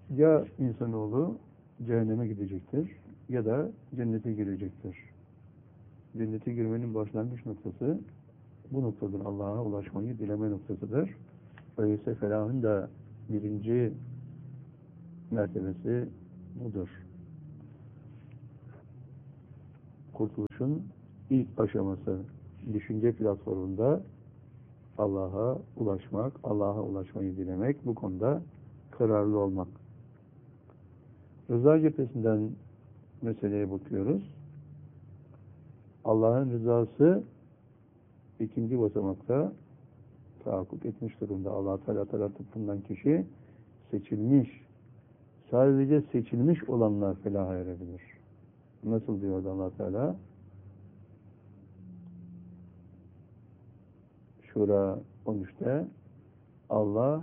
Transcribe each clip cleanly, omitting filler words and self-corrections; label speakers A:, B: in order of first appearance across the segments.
A: Ya insanoğlu cehenneme gidecektir ya da cennete girecektir. Cennete girmenin başlangıç noktası bu noktadır. Allah'a ulaşmayı dileme noktasıdır. Öyleyse felahın da birinci mertebesi budur. Kurtuluşun ilk aşaması düşünce platformunda Allah'a ulaşmak, Allah'a ulaşmayı dilemek, bu konuda kararlı olmak. Rıza cephesinden meseleye bakıyoruz. Allah'ın rızası ikinci basamakta tahakkuk etmiş durumda. Allah-u Teala tarafından kişi seçilmiş, sadece seçilmiş olanlar felaha erebilir. Nasıl diyordu Allah-u Teala? Şura 13'te Allah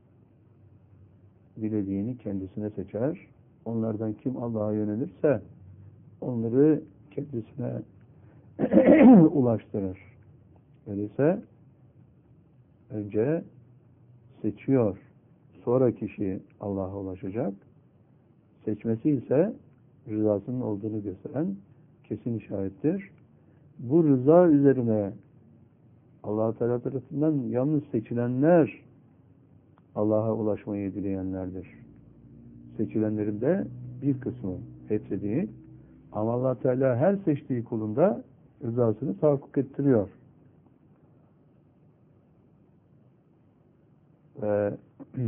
A: dilediğini kendisine seçer. Onlardan kim Allah'a yönelirse onları kendisine ulaştırır. Öyleyse önce seçiyor. Sonra kişi Allah'a ulaşacak. Seçmesi ise rızasının olduğunu gösteren kesin işarettir. Bu rıza üzerine Allah-u Teala tarafından yalnız seçilenler Allah'a ulaşmayı dileyenlerdir. Seçilenlerin de bir kısmı, hepsi değil. Ama Allah Teala her seçtiği kulunda rızasını tahakkuk ettiriyor. Ve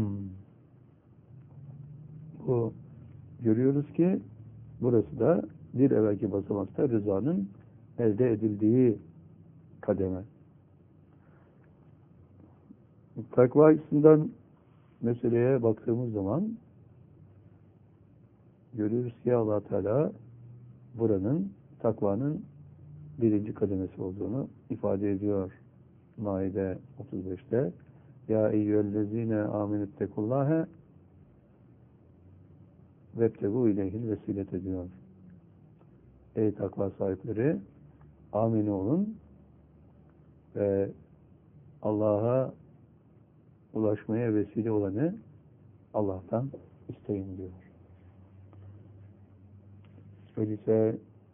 A: bu görüyoruz ki burası da bir evvelki basamakta rızanın elde edildiği kademe. Takva açısından meseleye baktığımız zaman görüyoruz ki Allah Teala buranın takvanın birinci kademesi olduğunu ifade ediyor. Maide 35'te Ya eyyühellezine amenüttekullâhe vebtegû ileyhil vesilete diyor. Ey takva sahipleri, amini olun ve Allah'a ulaşmaya vesile olanı Allah'tan isteyin diyor. Öyleyse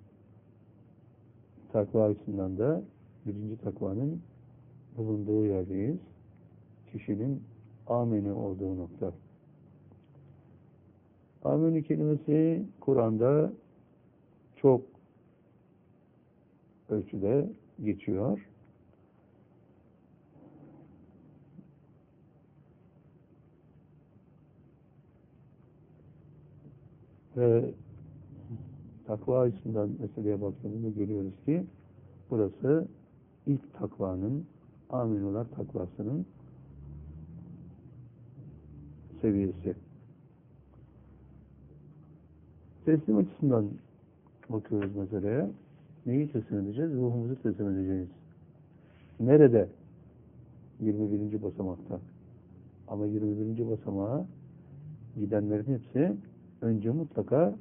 A: takva açısından da birinci takvanın bulunduğu yerdeyiz. Kişinin amini olduğu nokta. Amini kelimesi Kur'an'da çok ölçüde geçiyor. Ve takva açısından meseleye baktığımızda görüyoruz ki burası ilk takvanın, aminular takvasının seviyesi. Teslim açısından bakıyoruz meseleye. Neyi teslim edeceğiz? Ruhumuzu teslim edeceğiz. Nerede? 21. basamakta. Ama 21. basamağa gidenlerin hepsi önce mutlaka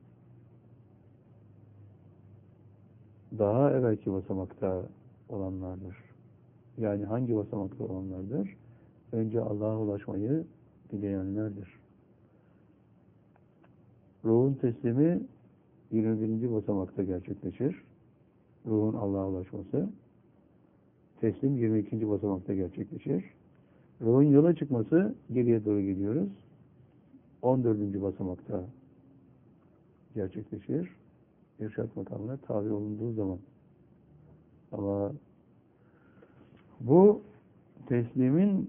A: daha evvelki basamakta olanlardır. Yani hangi basamakta olanlardır? Önce Allah'a ulaşmayı dileyenlerdir. Ruhun teslimi 21. basamakta gerçekleşir. Ruhun Allah'a ulaşması. Teslim 22. basamakta gerçekleşir. Ruhun yola çıkması, geriye doğru gidiyoruz, 14. basamakta gerçekleşir. İrşad makamına tabi olunduğu zaman. Ama bu teslimin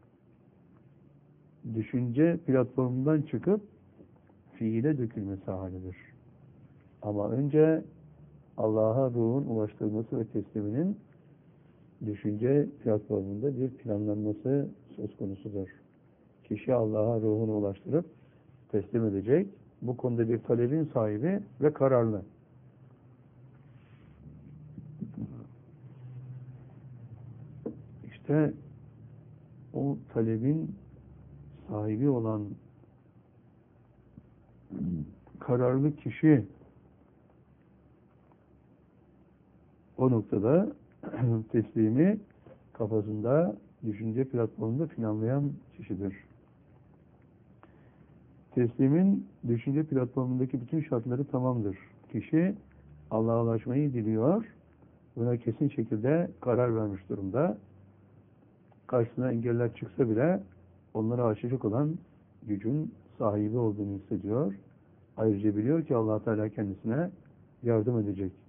A: düşünce platformundan çıkıp fiile dökülmesi halidir. Ama önce Allah'a ruhun ulaştırılması ve tesliminin düşünce platformunda bir planlanması söz konusudur. Kişi Allah'a ruhunu ulaştırıp teslim edecek. Bu konuda bir talebin sahibi ve kararlı. İşte o talebin sahibi olan kararlı kişi o noktada teslimi kafasında, düşünce platformunda planlayan kişidir. Teslimin düşünce platformundaki bütün şartları tamamdır. Kişi Allah'a ulaşmayı diliyor. Buna kesin şekilde karar vermiş durumda. Karşısına engeller çıksa bile onları aşacak olan gücün sahibi olduğunu hissediyor. Ayrıca biliyor ki Allah Teala kendisine yardım edecek.